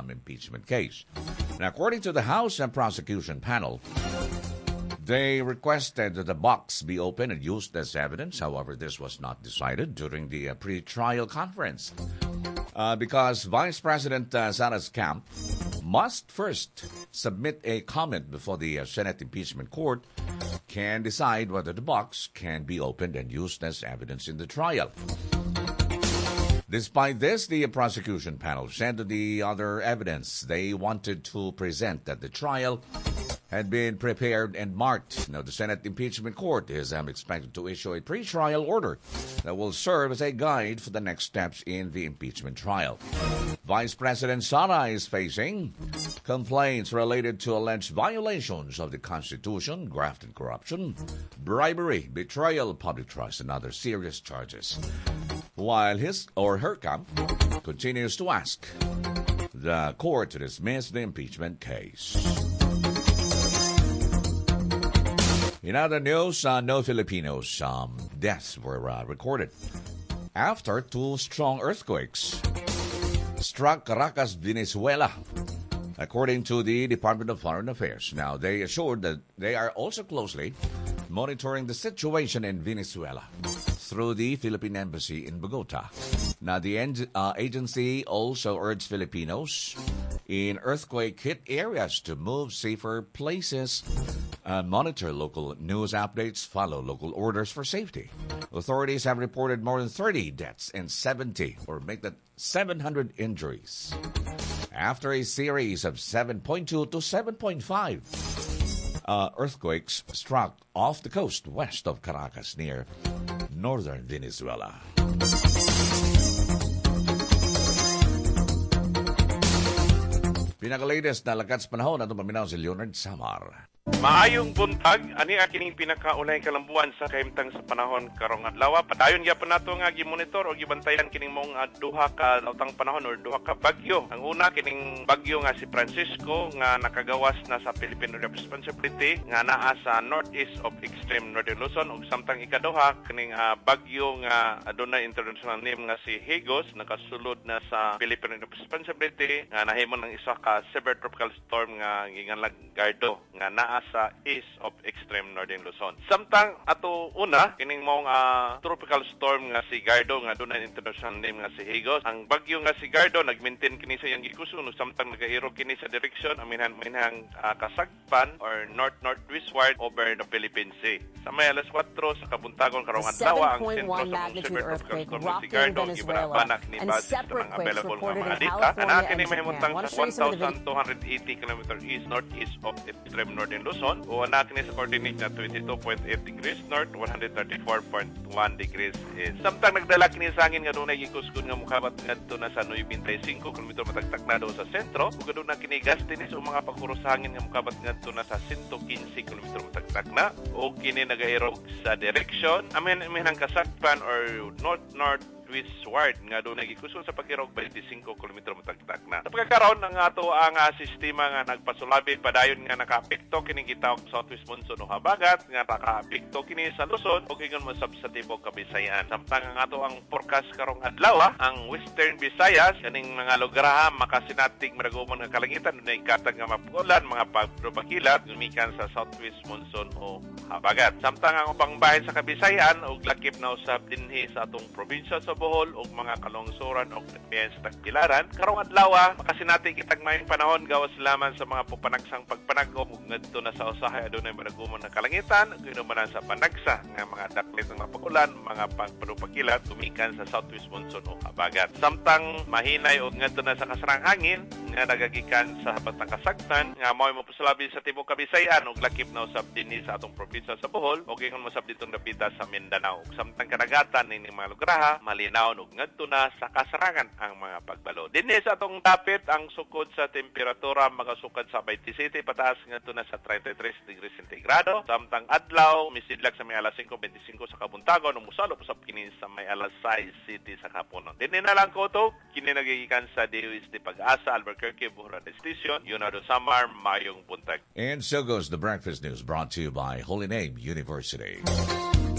impeachment case. Now, according to the House and Prosecution Panel, they requested that the box be opened and used as evidence. However, this was not decided during the pre-trial conference because Vice President Sara's camp must first submit a comment before the Senate Impeachment Court can decide whether the box can be opened and used as evidence in the trial. Despite this, the prosecution panel said that the other evidence they wanted to present at the trial had been prepared and marked. Now, the Senate Impeachment Court is expected to issue a pre-trial order that will serve as a guide for the next steps in the impeachment trial. Vice President Sara is facing complaints related to alleged violations of the Constitution, graft and corruption, bribery, betrayal of public trust, and other serious charges, while his or her camp continues to ask the court to dismiss the impeachment case. In other news, no Filipinos' deaths were recorded after two strong earthquakes struck Caracas, Venezuela, according to the Department of Foreign Affairs. Now, they assured that they are also closely monitoring the situation in Venezuela through the Philippine Embassy in Bogota. Now, the agency also urged Filipinos in earthquake-hit areas to move safer places and monitor local news updates, follow local orders for safety. Authorities have reported more than 30 deaths and 700 injuries after a series of 7.2 to 7.5 earthquakes struck off the coast west of Caracas near northern Venezuela. Pinaka-latest na lakas panahon na tumaminaw si Leonard Samar. Maayong buntag, ani kining pinakaunay kalambuan sa kahimtang sa panahon karong adlaw. Padayon gyapon nato nga gi-monitor o gibantayan kining mong duha ka lautang panahon or duha ka bagyo. Ang una kining bagyo nga si Francisco nga nakagawas na sa Philippine Responsibility nga naa sa northeast of extreme northern Luzon, ug samtang ikaduha kining bagyo nga adunay international name nga si Higos nakasulod na sa Philippine Responsibility nga nahimo ng isa ka severe tropical storm nga ginganlag Gardo nga naa sa east of extreme northern Luzon. Samtang ato una kining mong tropical storm nga si Gardo nga dunay international name nga si Higos. Ang bagyo nga si Gardo nagmaintain kini sa iyang gikusun samtang nagairo kini sa direksyon aminhan kasagpan or north-northwestward over the Philippine Sea. Sa may alas 4 sa kabuntagon karong adlaw ang sentro sa severe tropical storm nga si Gardo gibanabanak ni base sa mga available nga mga data. Ana kini mahimutang sa 1,280 km east-northeast of extreme northern Luzon o anak ni sa coordinate na 22.8 degrees north, 134.1 degrees east. Samtang nagdala kini sa hangin nga dunay gikuskon nga mukabat ngadto na sa 95 km matagtak na do sa sentro, ug aduna kini gastinis o mga pagkuros sa hangin nga mukabat ngadto na sa 115 km matagtak na o kini nagairog sa direksyon aminang kasagpan or north-northwestward nga dunay gikuskon sa pagirog 25 km matagtak na. Sa pagkakaroon ng ato ang sistema nga nagpasulabi padayon nga nakaapekto kini gitawag southwest monsoon o habagat nga nakaapekto kini sa Luzon ug ingon mo sa tibok Kabisayan. Samtang ang ato ang forecast karong adlaw ang Western Visayas kaning mga lugar makasinatig madagomon nga kalangitan dunay katag nga mapulan mga pagprobakilat gumikan sa southwest monsoon o habagat. Samtang ang ubang bahin sa Kabisayan ug lakip na usab dinhi sa atong probinsya sa Bohol ug mga kalungsuran ug sa Tagbilaran karong adlaw makasinatig kitag mayong panahon gawas lamang sa mga pupanagsang pagpanagom ug ngadto na sa usahay adunay madagomon nga kalangitan ug inumanan sa panagsa nga mga daklit nga pagulan mga pagpadupakilat tumikan sa southwest monsoon o habagat. Samtang mahinay ug ngadto na sa kasarang hangin nga nagagikan sa batang kasagtan nga mao mo pasalabi sa tibok Kabisayan ug lakip na usab dinhi sa atong probinsya sa Bohol ug ingon mo sab ditong dapita sa Mindanao. Samtang kadagatan ning mga lugar malinaw ug ngadto na sa kasarangan ang mga pagbalo. Dinhi sa atong dapit ang sukod sa temperatura magasukad sa 27 pataas ngadto na sa 33 degrees centigrado. Samtang adlaw misidlak sa may alas 5:25 sa kabuntagon ug mosalop usab kini sa may alas 6 city sa kapunon. Dinhi na lang ko to kini nagigikan sa DOST Pag-asa Albuquerque Buhuran Station. Leonardo Samar, mayong buntag. And so goes the breakfast news brought to you by Holy Name University.